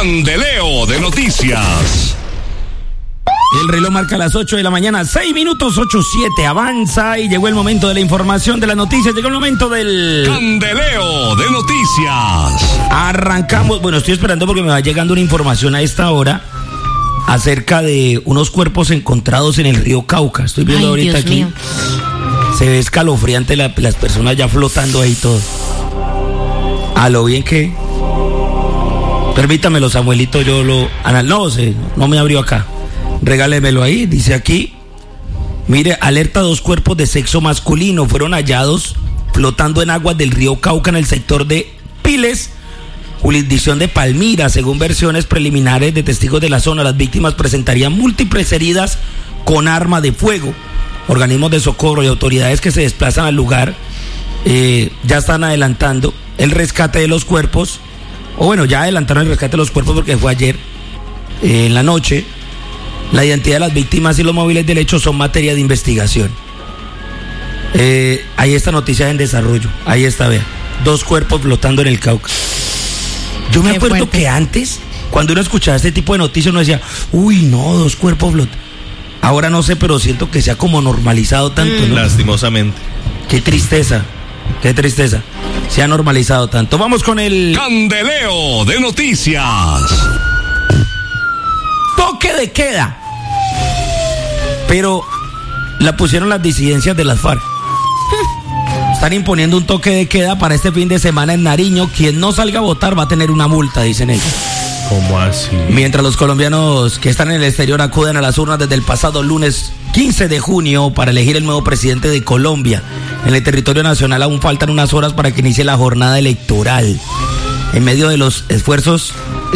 Candeleo de noticias. El reloj marca las 8 de la mañana, 6 minutos, 8:07, avanza y llegó el momento de la información de las noticias, llegó el momento del... Candeleo de noticias. Arrancamos, bueno, estoy esperando porque me va llegando una información a esta hora acerca de unos cuerpos encontrados en el río Cauca. Estoy viendo ahorita Dios aquí, mío. Se ve escalofriante las personas ya flotando ahí todo. A lo bien que... Permítamelo, Samuelito, yo lo... No me abrió acá. Regálemelo ahí, dice aquí. Mire, alerta, 2 cuerpos de sexo masculino fueron hallados flotando en aguas del río Cauca en el sector de Piles, jurisdicción de Palmira. Según versiones preliminares de testigos de la zona, las víctimas presentarían múltiples heridas con arma de fuego. Organismos de socorro y autoridades que se desplazan al lugar ya están adelantando el rescate de los cuerpos, o bueno, ya adelantaron el rescate de los cuerpos porque fue ayer en la noche. La identidad de las víctimas y los móviles del hecho son materia de investigación. Ahí está noticia en desarrollo. Ahí está, vea. 2 cuerpos flotando en el Cauca. Yo me acuerdo fuerte. Que antes, cuando uno escuchaba este tipo de noticias, uno decía, uy, no, 2 cuerpos flotando. Ahora no sé, pero siento que se ha como normalizado tanto, ¿no? Lastimosamente. Qué tristeza. Se ha normalizado tanto. Vamos con el... Candeleo de noticias. Toque de queda. Pero la pusieron las disidencias de las FARC. Están imponiendo un toque de queda para este fin de semana en Nariño. Quien no salga a votar va a tener una multa, dicen ellos. ¿Cómo así? Mientras los colombianos que están en el exterior acuden a las urnas desde el pasado lunes 15 de junio para elegir el nuevo presidente de Colombia. En el territorio nacional aún faltan unas horas para que inicie la jornada electoral. En medio de los refuerzos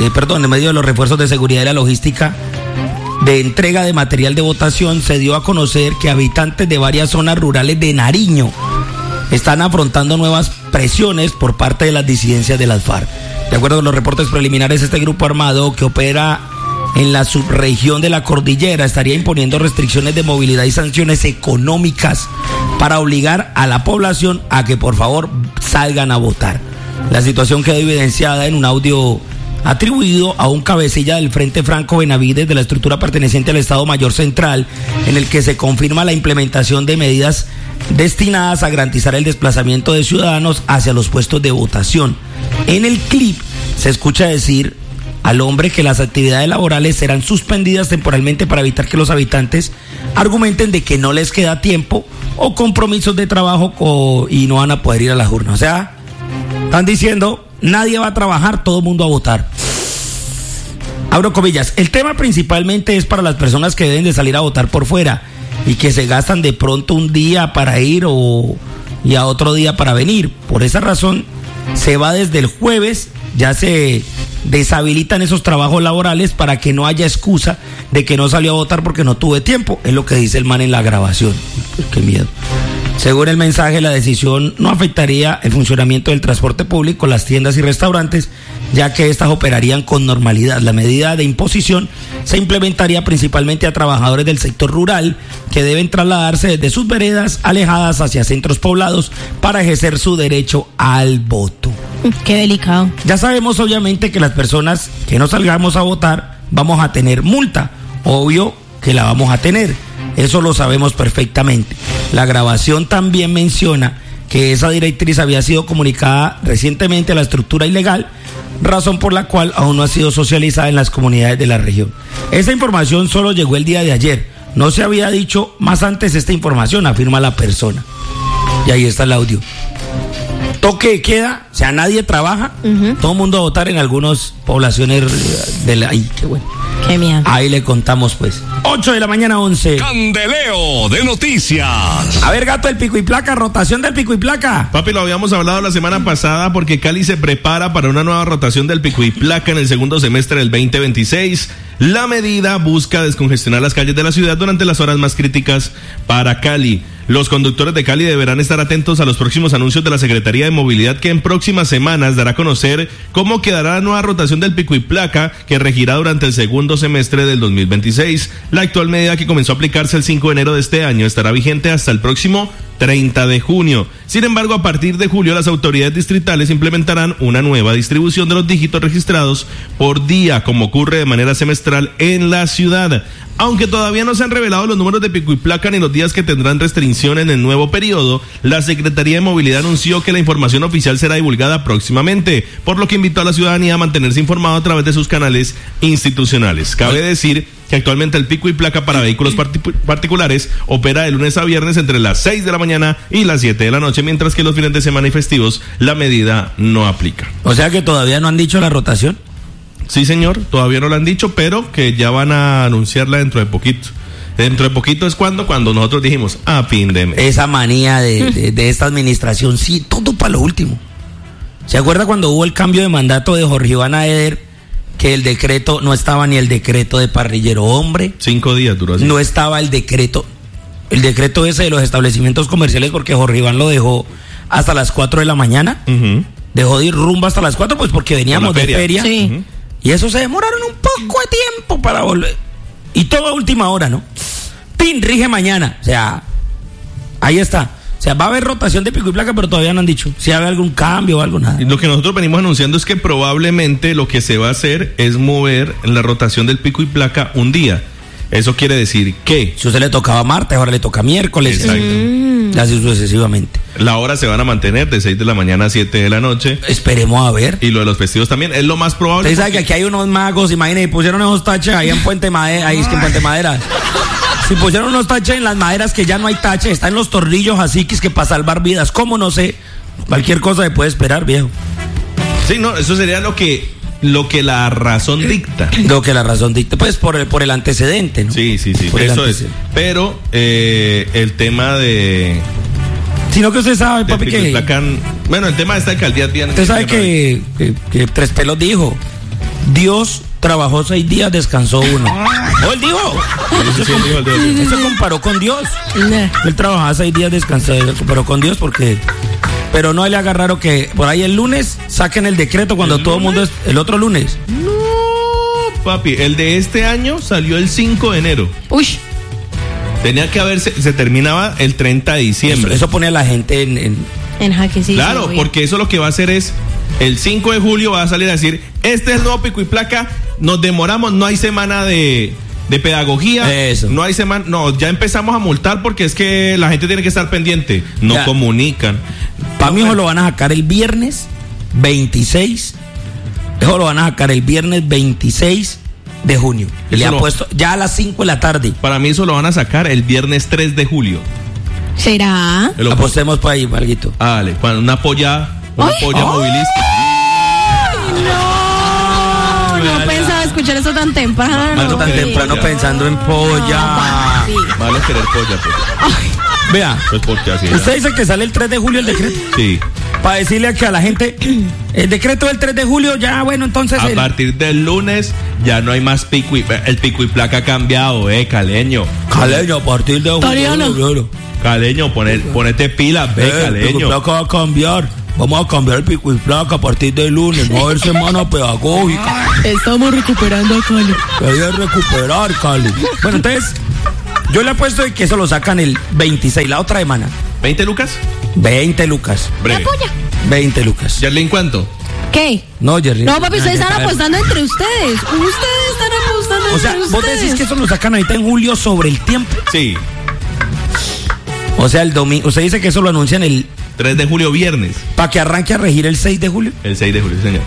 de seguridad y la logística de entrega de material de votación, se dio a conocer que habitantes de varias zonas rurales de Nariño están afrontando nuevas presiones por parte de las disidencias de las FARC. De acuerdo con los reportes preliminares, este grupo armado que opera en la subregión de la cordillera estaría imponiendo restricciones de movilidad y sanciones económicas para obligar a la población a que por favor salgan a votar. La situación quedó evidenciada en un audio atribuido a un cabecilla del Frente Franco Benavides de la estructura perteneciente al Estado Mayor Central, en el que se confirma la implementación de medidas destinadas a garantizar el desplazamiento de ciudadanos hacia los puestos de votación. En el clip se escucha decir al hombre que las actividades laborales serán suspendidas temporalmente para evitar que los habitantes argumenten de que no les queda tiempo o compromisos de trabajo y no van a poder ir a las urnas. O sea, están diciendo, nadie va a trabajar, todo el mundo a votar. Abro comillas, el tema principalmente es para las personas que deben de salir a votar por fuera y que se gastan de pronto un día para ir y a otro día para venir. Por esa razón se va desde el jueves, ya se deshabilitan esos trabajos laborales para que no haya excusa de que no salió a votar porque no tuve tiempo, es lo que dice el man en la grabación. Qué miedo. Según el mensaje, la decisión no afectaría el funcionamiento del transporte público, las tiendas y restaurantes, ya que estas operarían con normalidad. La medida de imposición se implementaría principalmente a trabajadores del sector rural que deben trasladarse desde sus veredas alejadas hacia centros poblados para ejercer su derecho al voto. Qué delicado. Ya sabemos obviamente que las personas que no salgamos a votar vamos a tener multa. Obvio que la vamos a tener. Eso lo sabemos perfectamente. La grabación también menciona que esa directriz había sido comunicada recientemente a la estructura ilegal, razón por la cual aún no ha sido socializada en las comunidades de la región. Esta información solo llegó el día de ayer. No se había dicho más antes esta información, afirma la persona. Y ahí está el audio. Toque de queda, o sea, nadie trabaja, todo el mundo a votar en algunas poblaciones de la... Ay, qué bueno. Qué miedo. Ahí le contamos pues. 8 de la mañana, 11. Candeleo de noticias. A ver, gato, el pico y placa, rotación del pico y placa. Papi, lo habíamos hablado la semana pasada porque Cali se prepara para una nueva rotación del pico y placa en el segundo semestre del 2026. La medida busca descongestionar las calles de la ciudad durante las horas más críticas para Cali. Los conductores de Cali deberán estar atentos a los próximos anuncios de la Secretaría de Movilidad, que en próximas semanas dará a conocer cómo quedará la nueva rotación del pico y placa que regirá durante el segundo semestre del 2026. La actual medida, que comenzó a aplicarse el 5 de enero de este año, estará vigente hasta el próximo 30 de junio. Sin embargo, a partir de julio, las autoridades distritales implementarán una nueva distribución de los dígitos registrados por día, como ocurre de manera semestral en la ciudad. Aunque todavía no se han revelado los números de pico y placa ni los días que tendrán restricción en el nuevo periodo, la Secretaría de Movilidad anunció que la información oficial será divulgada próximamente, por lo que invitó a la ciudadanía a mantenerse informado a través de sus canales institucionales. Cabe decir que actualmente el pico y placa para vehículos particulares opera de lunes a viernes entre las 6 de la mañana y las 7 de la noche, mientras que los fines de semana y festivos la medida no aplica. O sea que todavía no han dicho la rotación. Sí, señor, todavía no lo han dicho, pero que ya van a anunciarla dentro de poquito. Dentro de poquito es cuando nosotros dijimos, a fin de mes. Esa manía de esta administración, sí, todo para lo último. ¿Se acuerda cuando hubo el cambio de mandato de Jorge Iván Aeder? Que el decreto, no estaba ni el decreto de parrillero hombre. 5 días duró así. No estaba el decreto ese de los establecimientos comerciales, porque Jorge Iván lo dejó hasta las 4 de la mañana. Uh-huh. Dejó de ir rumbo hasta las 4, pues porque veníamos de feria. Sí. Uh-huh. Y eso se demoraron un poco de tiempo para volver. Y todo a última hora, ¿no? ¡Pin! Rige mañana. O sea, ahí está. O sea, va a haber rotación de pico y placa, pero todavía no han dicho si hay algún cambio o algo, nada. Y lo que nosotros venimos anunciando es que probablemente lo que se va a hacer es mover la rotación del pico y placa un día. Eso quiere decir que... Si a usted le tocaba martes, ahora le toca miércoles. Exacto. Así sucesivamente. La hora se van a mantener de 6 de la mañana a 7 de la noche. Esperemos a ver. Y lo de los festivos también, es lo más probable. Usted sabe que aquí hay unos magos, imagínense, pusieron esos taches ahí en Puente Madera, ahí es que en Puente Madera. Si pusieron unos taches en las maderas que ya no hay taches, están los tornillos así que es que para salvar vidas. ¿Cómo? No sé. Cualquier cosa se puede esperar, viejo. Sí, no, eso sería lo que la razón dicta. Lo que la razón dicta, pues por el antecedente, ¿no? Sí, Por el eso es. antecedente. Pero el tema de... Sino que usted sabe, papi, pico y placa, bueno, el tema de esta alcaldía tiene... Usted sabe que Tres Pelos dijo: Dios trabajó 6 días, descansó 1. ¿Oh, él dijo? Él se comparó con Dios. Él trabajaba 6 días, descansó, se comparó con Dios porque... Pero no le haga raro que por ahí el lunes saquen el decreto cuando todo el mundo es... El otro lunes. No, papi, el de este año salió el 5 de enero. Uy. Tenía que haberse... Se terminaba el 30 de diciembre. Eso pone a la gente En jaque, sí. Claro, sí, porque eso lo que va a hacer es... El 5 de julio va a salir a decir: este es el nuevo pico y placa, nos demoramos, no hay semana de pedagogía. Eso. No hay semana, no, ya empezamos a multar porque es que la gente tiene que estar pendiente. No Ya. comunican. Para mí, eso lo van a sacar el viernes 26. Eso lo van a sacar el viernes 26 de junio. Le ha puesto ya a las 5 de la tarde. Para mí eso lo van a sacar el viernes 3 de julio. ¿Será? Apostemos para ahí, Marguito. Dale, una polla movilista. No pensaba escuchar eso tan temprano. Mano, Tan temprano pensando en polla. Sí. Malo querer polla, pues. Vea, Pues porque así usted dice que sale el 3 de julio el decreto. Sí. Para decirle que a la gente, el decreto del 3 de julio, ya, bueno, entonces... A partir del lunes ya no hay más pico y... El pico y placa ha cambiado, caleño. Caleño, a partir de Tariana. Caleño, ponete pilas, El pico y caleño. placa va a cambiar. Vamos a cambiar el pico y placa a partir del lunes. No va a haber semana pedagógica. Estamos recuperando a Cali. Hay que recuperar, Cali. Bueno, entonces, yo le apuesto de que eso lo sacan el 26, la otra semana. ¿20 lucas? 20 lucas. Breve. 20 lucas. ¿Yerlin cuánto? ¿Qué? No, Jerry. No, papi, ustedes están apostando entre ustedes. Ustedes están apostando O sea, entre vos ustedes. decís que eso lo sacan ahorita en julio sobre el tiempo. Sí. O sea, el domingo. Usted dice que eso lo anuncian 3 de julio, viernes. para que arranque a regir el 6 de julio. El 6 de julio, señor.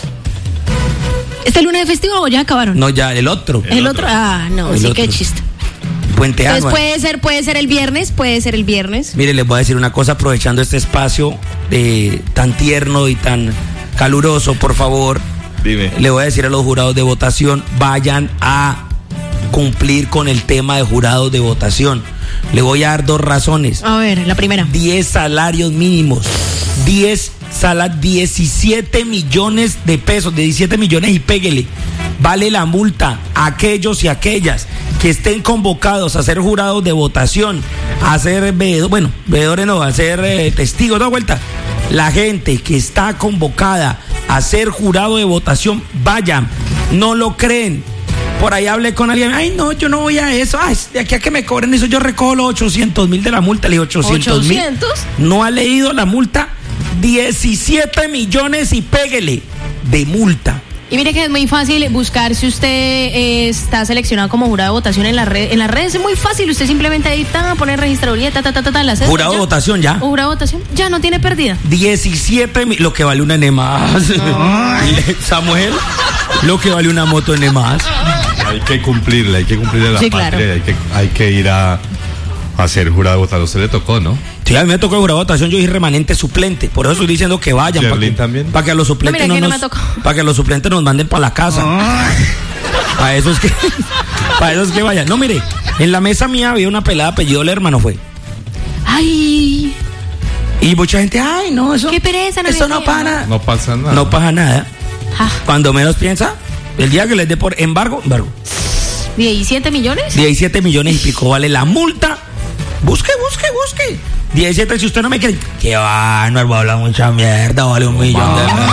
¿Este lunes de festivo o ya acabaron? No, ya, el otro. El otro. Ah, no, El sí, otro. qué chiste. Puente Entonces Agua. puede ser el viernes. Mire, les voy a decir una cosa aprovechando este espacio tan tierno y tan caluroso, por favor. Dime. Le voy a decir a los jurados de votación, vayan a cumplir con el tema de jurados de votación. Le voy a dar 2 razones. A ver, la primera. 10 salarios mínimos. 17 millones de pesos, 17 millones y péguele. Vale la multa a aquellos y aquellas que estén convocados a ser jurados de votación, a ser veedores no, a ser testigos, da vuelta. La gente que está convocada a ser jurado de votación, vayan, no lo creen. Por ahí hablé con alguien, ay no, yo no voy a eso, ay, de aquí a que me cobren eso, yo recojo los 800,000 de la multa. Le dije, 800,000. No ha leído la multa, 17 millones y péguele de multa. Y mire que es muy fácil buscar si usted está seleccionado como jurado de votación en la red. En las redes es muy fácil, usted simplemente ahí poner registraduría, la cédula. Jurado de votación ya. Jurado de votación, ya no tiene pérdida. 17 lo que vale una NEMAS. Samuel, lo que vale una moto NEMAS. Hay que cumplirle la sí, patria, claro. hay que ir a hacer jurado de votación. A usted le tocó, ¿no? Sí, a mí me tocó el jurado de votación, yo dije remanente suplente, por eso estoy diciendo que vayan. Para que los suplentes para que los suplentes nos manden para la casa. Para eso es que vayan. No, mire, en la mesa mía había una pelada apellido Lerma, fue. Ay. Y mucha gente, ay, no, eso. Qué pereza, eso no pasa nada. No pasa nada. No pasa nada. Cuando menos piensa, el día que les dé por embargo. 17 millones. 17 millones y pico vale la multa. Busque. 17, si usted no me quiere. Que va, no va a hablar mucha mierda, vale 1 millón de pesos.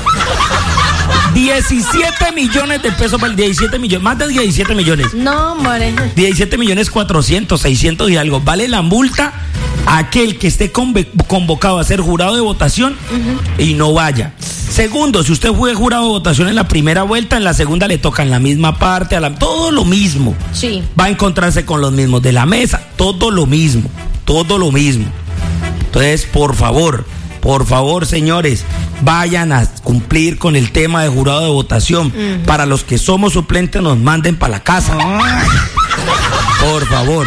17 millones de pesos para el 17 millones, más de 17 millones. No, hombre. 17 millones 400, 600 y algo. Vale la multa a aquel que esté convocado a ser jurado de votación y no vaya. Segundo, si usted fue jurado de votación en la primera vuelta, en la segunda le toca en la misma parte, todo lo mismo. Sí. Va a encontrarse con los mismos de la mesa, todo lo mismo. Entonces, por favor, señores, vayan a cumplir con el tema de jurado de votación. Para los que somos suplentes, nos manden para la casa. Por favor.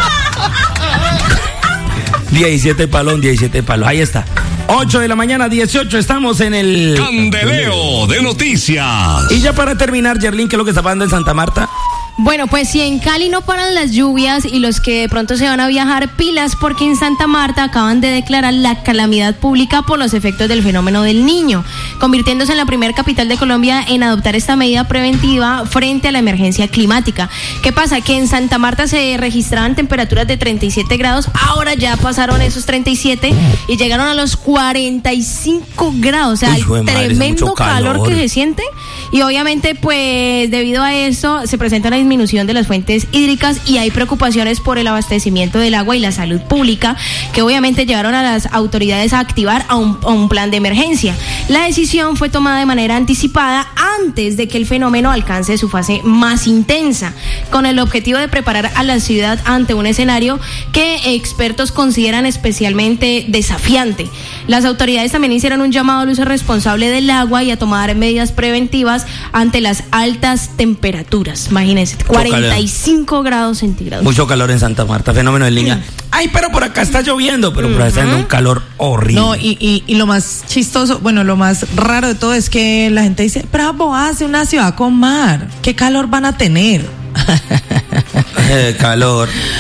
17 palos, ahí está. 8 de la mañana, 18, estamos en el Candeleo de Noticias. Y ya para terminar, Yerlin, ¿qué es lo que está pasando en Santa Marta? Bueno, pues si en Cali no paran las lluvias y los que de pronto se van a viajar, pilas, porque en Santa Marta acaban de declarar la calamidad pública por los efectos del fenómeno del Niño, convirtiéndose en la primera capital de Colombia en adoptar esta medida preventiva frente a la emergencia climática. ¿Qué pasa? Que en Santa Marta se registraban temperaturas de 37 grados, ahora ya pasaron esos 37 y llegaron a los 45 grados, o sea, el tremendo calor que se siente. Y obviamente, pues, debido a eso, se presenta una disminución de las fuentes hídricas y hay preocupaciones por el abastecimiento del agua y la salud pública, que obviamente llevaron a las autoridades a activar a un plan de emergencia. La decisión fue tomada de manera anticipada antes de que el fenómeno alcance su fase más intensa, con el objetivo de preparar a la ciudad ante un escenario que expertos consideran especialmente desafiante. Las autoridades también hicieron un llamado al uso responsable del agua y a tomar medidas preventivas ante las altas temperaturas. Imagínense, 45 grados centígrados. Mucho calor en Santa Marta, fenómeno del Niño. Ay, pero por acá está lloviendo, pero por acá está haciendo un calor horrible. No, y lo más chistoso, bueno, lo más raro de todo es que la gente dice, bravo, hace una ciudad con mar, ¿qué calor van a tener? Calor.